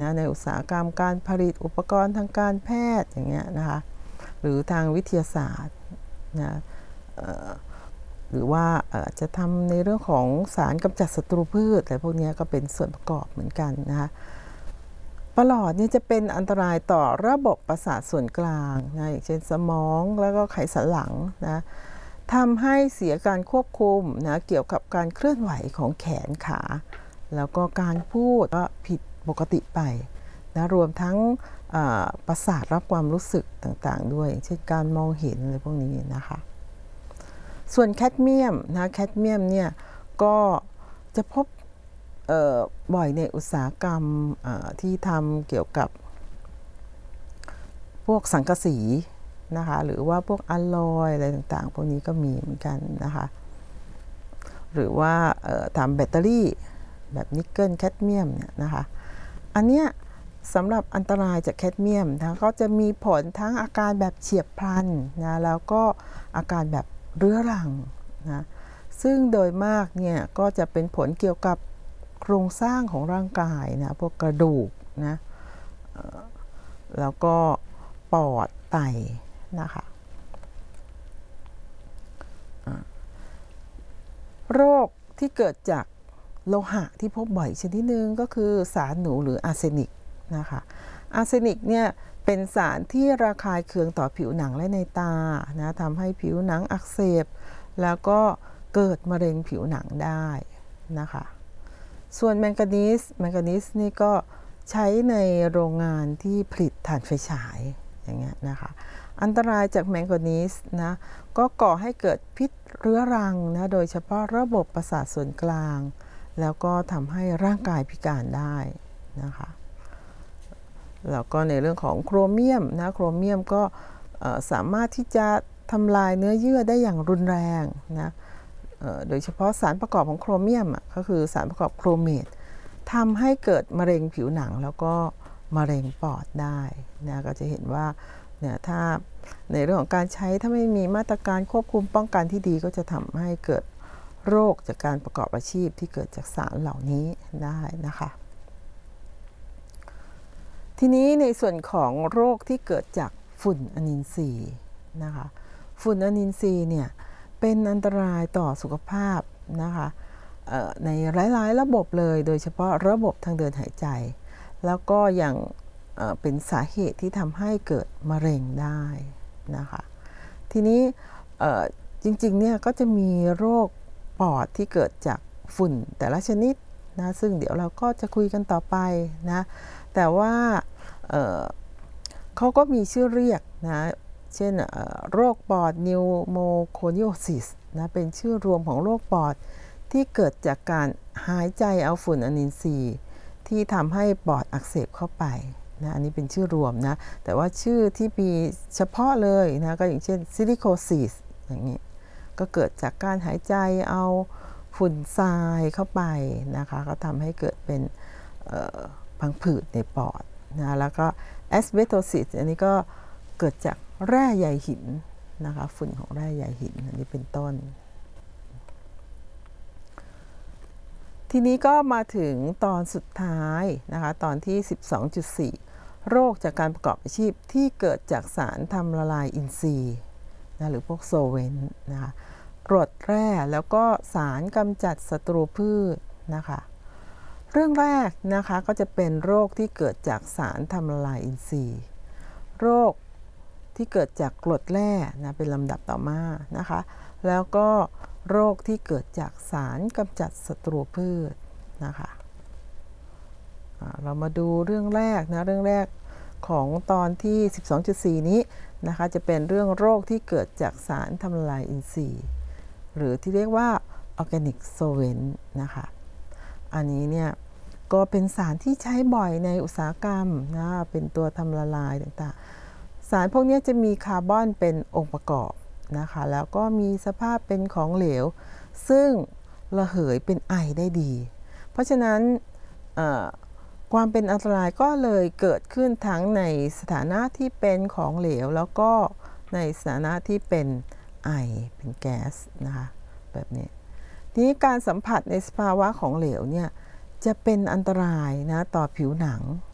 นะในอุตสาหกรรมการผลิตอุปกรณ์ทางการแพทย์อย่างเงี้ยนะคะหรือทางวิทยาศาสตร์นะหรือว่าจะทำในเรื่องของสารกำจัดศัตรูพืชอะไรพวกนี้ก็เป็นส่วนประกอบเหมือนกันนะคะปลอดนี่จะเป็นอันตรายต่อระบบประสาทส่วนกลางนะอย่างเช่นสมองแล้วก็ไขสันหลังนะทำให้เสียการควบคุมนะเกี่ยวกับการเคลื่อนไหวของแขนขาแล้วก็การพูดก็ผิดปกติไปนะรวมทั้งประสาทรับความรู้สึกต่างๆด้วยเช่นการมองเห็นอะไรพวกนี้นะคะส่วนแคดเมียมนะแคดเมียมเนี่ยก็จะพบบ่อยในอุตสาหกรรมที่ทำเกี่ยวกับพวกสังกะสีนะคะหรือว่าพวกอะลอยอะไรต่างๆพวกนี้ก็มีเหมือนกันนะคะหรือว่าทำแบตเตอรี่แบบนิกเกิลแคดเมียมเนี่ยนะคะอันเนี้ยสำหรับอันตรายจากแคดเมียมนะก็จะมีผลทั้งอาการแบบเฉียบพลันนะแล้วก็อาการแบบเรื้อรังนะซึ่งโดยมากเนี่ยก็จะเป็นผลเกี่ยวกับโครงสร้างของร่างกายนะพวกกระดูกนะแล้วก็ปอดไตนะคะโรคที่เกิดจากโลหะที่พบบ่อยชนิดนึงก็คือสารหนูหรืออาร์เซนิกนะคะอาร์เซนิกเนี่ยเป็นสารที่ระคายเคืองต่อผิวหนังและในตานะทำให้ผิวหนังอักเสบแล้วก็เกิดมะเร็งผิวหนังได้นะคะส่วนแมงกานีสนี่ก็ใช้ในโรงงานที่ผลิตถ่านไฟฉายอย่างเงี้ยนะคะอันตรายจากแมงกานีสนะก็ก่อให้เกิดพิษเรื้อรังนะโดยเฉพาะระบบประสาทส่วนกลางแล้วก็ทำให้ร่างกายพิการได้นะคะแล้วก็ในเรื่องของโครเมียมนะโครเมียมก็สามารถที่จะทำลายเนื้อเยื่อได้อย่างรุนแรงนะโดยเฉพาะสารประกอบของโครเมียมก็คือสารประกอบโครเมตทำให้เกิดมะเร็งผิวหนังแล้วก็มะเร็งปอดได้นะก็จะเห็นว่าเนี่ยถ้าในเรื่องของการใช้ถ้าไม่มีมาตรการควบคุมป้องกันที่ดีก็จะทำให้เกิดโรคจากการประกอบอาชีพที่เกิดจากสารเหล่านี้ได้นะคะทีนี้ในส่วนของโรคที่เกิดจากฝุ่นอนินทรีย์นะคะฝุ่นอนินทรีย์เนี่ยเป็นอันตรายต่อสุขภาพนะคะในหลายๆระบบเลยโดยเฉพาะระบบทางเดินหายใจแล้วก็อย่างเป็นสาเหตุที่ทำให้เกิดมะเร็งได้นะคะทีนี้จริงๆเนี่ยก็จะมีโรคปอดที่เกิดจากฝุ่นแต่ละชนิดนะซึ่งเดี๋ยวเราก็จะคุยกันต่อไปนะแต่ว่าเขาก็มีชื่อเรียกนะเช่นโรคปอดนิวโมโคนิโอซิสนะเป็นชื่อรวมของโรคปอดที่เกิดจากการหายใจเอาฝุ่นอนินทรีย์ที่ทำให้ปอดอักเสบเข้าไปนะอันนี้เป็นชื่อรวมนะแต่ว่าชื่อที่มีเฉพาะเลยนะก็อย่างเช่นซิลิโคซิสอย่างนี้ก็เกิดจากการหายใจเอาฝุ่นทรายเข้าไปนะคะก็ทำให้เกิดเป็นพังผืดในปอดนะแล้วก็แอสเบสโตซิสอันนี้ก็เกิดจากแร่ใยหินนะคะฝุ่นของแร่ใยหินอันนี้เป็นต้นทีนี้ก็มาถึงตอนสุดท้ายนะคะตอนที่ 12.4 โรคจากการประกอบอาชีพที่เกิดจากสารทำละลายอินทรีย์นะหรือพวกโซเวนต์นะคะกรดแร่แล้วก็สารกำจัดศัตรูพืชนะคะเรื่องแรกนะคะก็จะเป็นโรคที่เกิดจากสารทำละลายอินทรีย์โรคที่เกิดจากกรดแร่นะเป็นลำดับต่อมานะคะแล้วก็โรคที่เกิดจากสารกำจัดศัตรูพืชนะคะเรามาดูเรื่องแรกนะเรื่องแรกของตอนที่ 12.4 นี้นะคะจะเป็นเรื่องโรคที่เกิดจากสารทำละลายอินทรีย์หรือที่เรียกว่าออร์แกนิกโซเวนต์นะคะอันนี้เนี่ยก็เป็นสารที่ใช้บ่อยในอุตสาหกรรมนะเป็นตัวทำละลายต่างๆสารพวกนี้จะมีคาร์บอนเป็นองค์ประกอบนะคะแล้วก็มีสภาพเป็นของเหลวซึ่งระเหยเป็นไอได้ดีเพราะฉะนั้นความเป็นอันตรายก็เลยเกิดขึ้นทั้งในสถานะที่เป็นของเหลวแล้วก็ในสถานะที่เป็นไอเป็นแก๊สนะคะแบบนี้ทีนี้การสัมผัสในสภาวะของเหลวเนี่ยจะเป็นอันตรายนะต่อผิวหนัง